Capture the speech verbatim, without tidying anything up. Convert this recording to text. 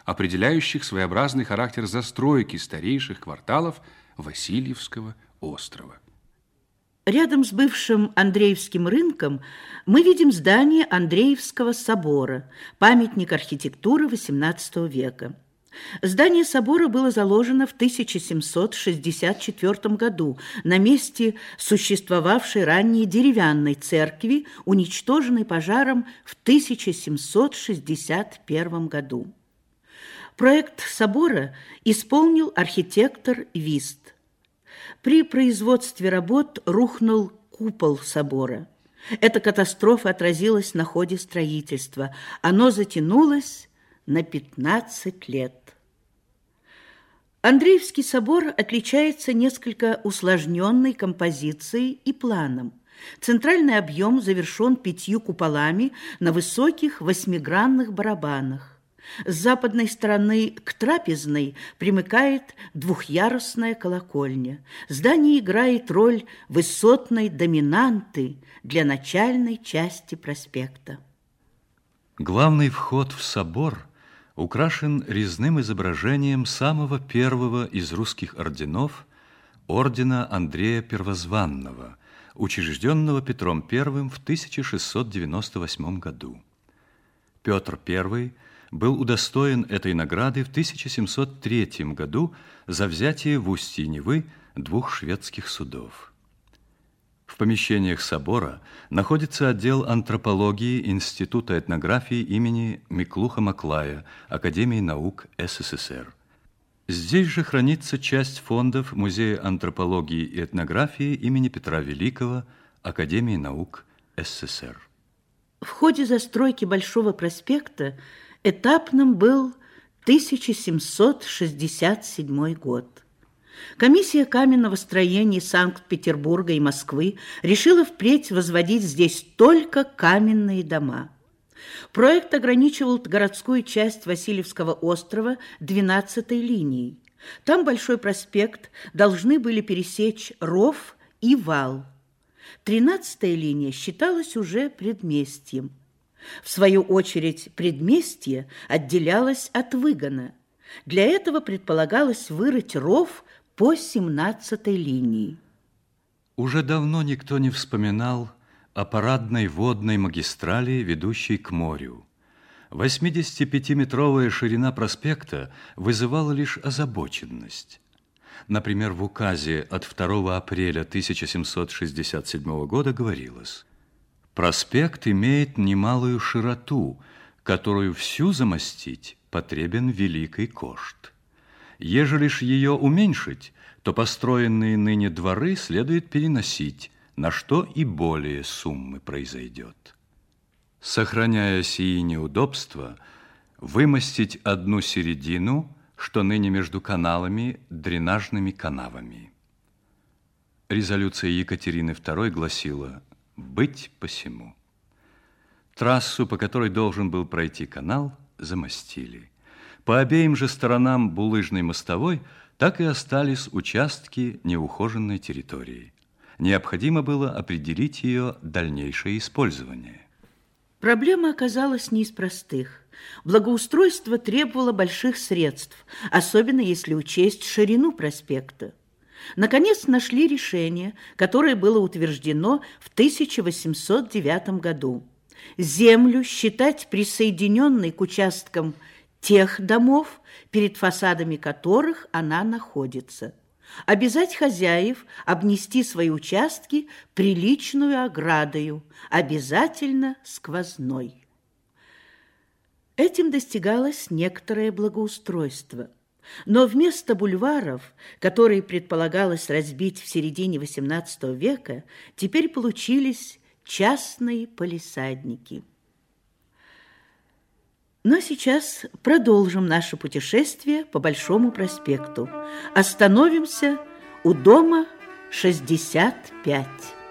определяющих своеобразный характер застройки старейших кварталов Васильевского острова. Рядом с бывшим Андреевским рынком мы видим здание Андреевского собора, памятник архитектуры восемнадцатого века. Здание собора было заложено в тысяча семьсот шестьдесят четвёртом году на месте существовавшей ранее деревянной церкви, уничтоженной пожаром в тысяча семьсот шестьдесят первом году. Проект собора исполнил архитектор Вист. При производстве работ рухнул купол собора. Эта катастрофа отразилась на ходе строительства. Оно затянулось на пятнадцать лет. Андреевский собор отличается несколько усложненной композицией и планом. Центральный объем завершен пятью куполами на высоких восьмигранных барабанах. С западной стороны к трапезной примыкает двухъярусная колокольня. Здание играет роль высотной доминанты для начальной части проспекта. Главный вход в собор украшен резным изображением самого первого из русских орденов, ордена Андрея Первозванного, учрежденного Петром Первым в тысяча шестьсот девяносто восьмом году. Петр Первый был удостоен этой награды в тысяча семьсот третьем году за взятие в устье Невы двух шведских судов. В помещениях собора находится отдел антропологии Института этнографии имени Миклуха Маклая, Академии наук СССР. Здесь же хранится часть фондов Музея антропологии и этнографии имени Петра Великого, Академии наук СССР. В ходе застройки Большого проспекта этапным был тысяча семьсот шестьдесят седьмой год. Комиссия каменного строения Санкт-Петербурга и Москвы решила впредь возводить здесь только каменные дома. Проект ограничивал городскую часть Васильевского острова двенадцатой линией. Там Большой проспект должны были пересечь ров и вал. тринадцатая линия считалась уже предместьем. В свою очередь, предместье отделялось от выгона. Для этого предполагалось вырыть ров по семнадцатой линии. Уже давно никто не вспоминал о парадной водной магистрали, ведущей к морю. восьмидесятипятиметровая ширина проспекта вызывала лишь озабоченность. Например, в указе от второго апреля тысяча семьсот шестьдесят седьмого года говорилось: «Проспект имеет немалую широту, которую всю замостить потребен великий кошт. Ежели ж ее уменьшить, то построенные ныне дворы следует переносить, на что и более суммы произойдет. Сохраняя сии неудобства, вымостить одну середину, что ныне между каналами, дренажными канавами». Резолюция Екатерины Второй гласила: «Быть посему». Трассу, по которой должен был пройти канал, замостили. По обеим же сторонам булыжной мостовой так и остались участки неухоженной территории. Необходимо было определить ее дальнейшее использование. Проблема оказалась не из простых. Благоустройство требовало больших средств, особенно если учесть ширину проспекта. Наконец нашли решение, которое было утверждено в тысяча восемьсот девятом году. Землю считать присоединенной к участкам тех домов, перед фасадами которых она находится. Обязать хозяев обнести свои участки приличную оградою, обязательно сквозной. Этим достигалось некоторое благоустройство. Но вместо бульваров, которые предполагалось разбить в середине восемнадцатого века, теперь получились частные палисадники. Но сейчас продолжим наше путешествие по Большому проспекту. Остановимся у дома шестьдесят пять.